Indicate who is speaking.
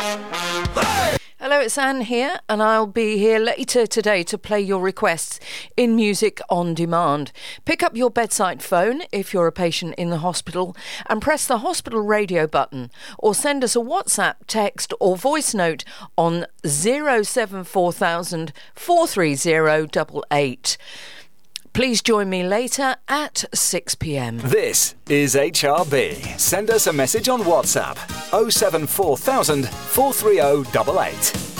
Speaker 1: Hello, it's Anne here, and I'll be here later today to play your requests in Music on Demand. Pick up your bedside phone if you're a patient in the hospital and press the hospital radio button, or send us a WhatsApp, text or voice note on 074,000 430 88. Please join me later at 6 p.m.
Speaker 2: This is HRB. Send us a message on WhatsApp 074,000 430 88.